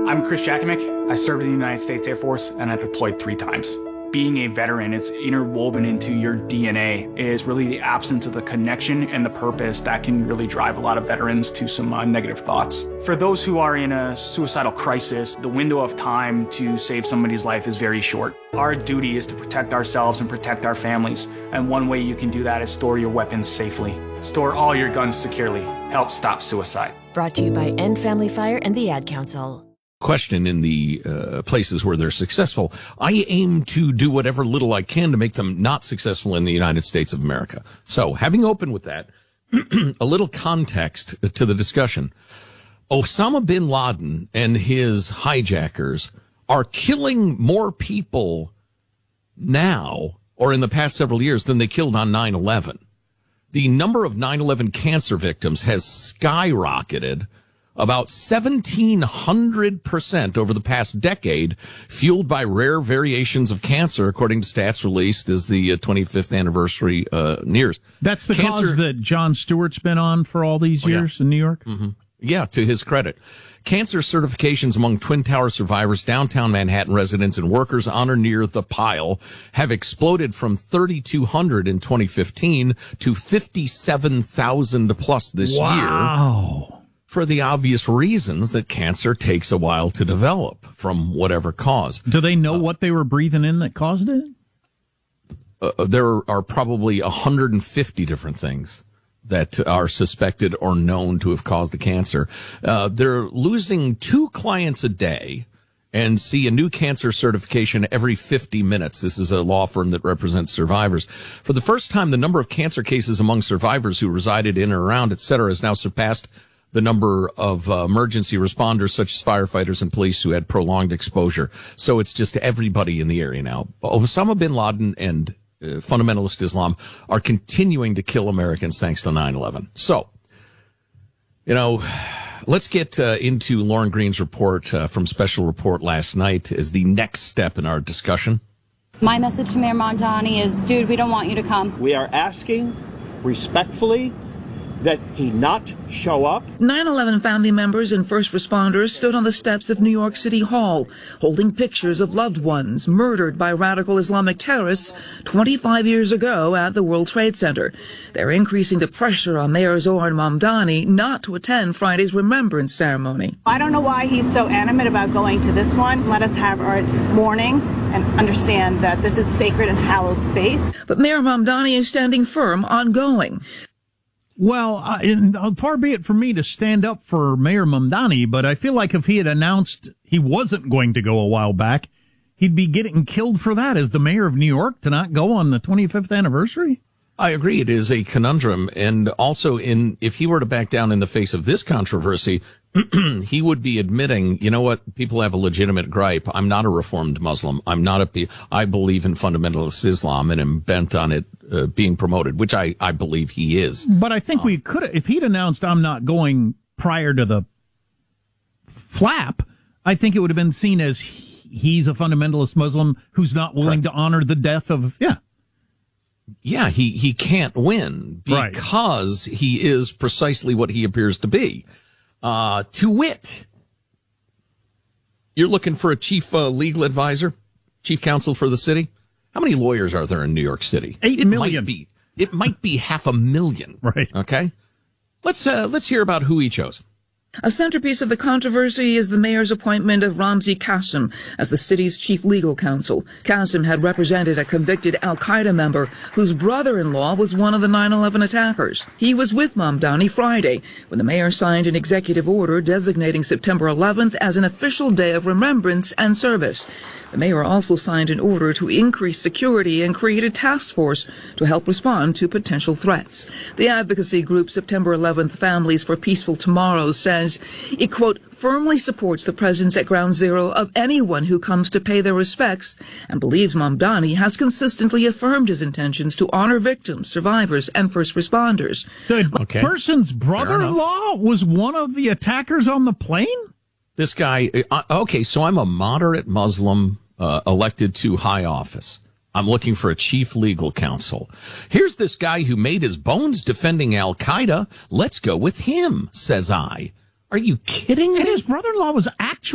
I'm Chris Jakimick. I served in the United States Air Force, and I deployed 3 times. Being a veteran, it's interwoven into your DNA, is really the absence of the connection and the purpose that can really drive a lot of veterans to some negative thoughts. For those who are in a suicidal crisis, the window of time to save somebody's life is very short. Our duty is to protect ourselves and protect our families, and one way you can do that is store your weapons safely. Store all your guns securely. Help stop suicide. Brought to you by End Family Fire and the Ad Council. Question in the places where they're successful. I aim to do whatever little I can to make them not successful in the United States of America. So, having opened with that, a little context to the discussion. Osama bin Laden and his hijackers are killing more people now, or in the past several years, than they killed on 9/11. The number of 9/11 cancer victims has skyrocketed about 1,700% over the past decade, fueled by rare variations of cancer, according to stats released as the 25th anniversary nears. That's the cause that Jon Stewart's been on for all these years in New York? Mm-hmm. Yeah, to his credit. Cancer certifications among Twin Tower survivors, downtown Manhattan residents, and workers on or near the pile have exploded from 3,200 in 2015 to 57,000 plus this year. Wow. For the obvious reasons that cancer takes a while to develop from whatever cause. Do they know what they were breathing in that caused it? There are probably 150 different things that are suspected or known to have caused the cancer. They're losing 2 clients a day and see a new cancer certification every 50 minutes. This is a law firm that represents survivors. For the first time, the number of cancer cases among survivors who resided in or around, et cetera, has now surpassed the number of emergency responders, such as firefighters and police, who had prolonged exposure. So it's just everybody in the area now. Osama bin Laden and fundamentalist Islam are continuing to kill Americans thanks to 9/11. So, let's get into Lauren Green's report from Special Report last night as the next step in our discussion. My message to Mayor Mamdani is, dude, we don't want you to come. We are asking respectfully that he not show up. 9/11 family members and first responders stood on the steps of New York City Hall, holding pictures of loved ones murdered by radical Islamic terrorists 25 years ago at the World Trade Center. They're increasing the pressure on Mayor Zohran Mamdani not to attend Friday's remembrance ceremony. I don't know why he's so animate about going to this one. Let us have our mourning and understand that this is sacred and hallowed space. But Mayor Mamdani is standing firm on going. Well, far be it from me to stand up for Mayor Mamdani, but I feel like if he had announced he wasn't going to go a while back, he'd be getting killed for that as the mayor of New York to not go on the 25th anniversary. I agree. It is a conundrum. And also, if he were to back down in the face of this controversy, he would be admitting, you know what, people have a legitimate gripe. I'm not a reformed Muslim. I believe in fundamentalist Islam and am bent on it being promoted, which I believe he is. But I think we could, if he'd announced I'm not going prior to the flap, I think it would have been seen as he's a fundamentalist Muslim who's not willing to honor the death of, Yeah, he can't win because he is precisely what he appears to be. To wit, you're looking for a chief legal advisor, chief counsel for the city. How many lawyers are there in New York City? 8 million. It might be 500,000. Right. Okay. Let's hear about who he chose. A centerpiece of the controversy is the mayor's appointment of Ramzi Qasem as the city's chief legal counsel. Qasem had represented a convicted al-Qaeda member whose brother-in-law was one of the 9/11 attackers. He was with Mamdani Friday when the mayor signed an executive order designating September 11th as an official day of remembrance and service. The mayor also signed an order to increase security and create a task force to help respond to potential threats. The advocacy group September 11th Families for Peaceful Tomorrows says it, quote, firmly supports the presence at ground zero of anyone who comes to pay their respects and believes Mamdani has consistently affirmed his intentions to honor victims, survivors, and first responders. The person's brother-in-law was one of the attackers on the plane? This guy, so I'm a moderate Muslim elected to high office. I'm looking for a chief legal counsel. Here's this guy who made his bones defending Al-Qaeda. Let's go with him, says I. Are you kidding me? And his brother-in-law was actually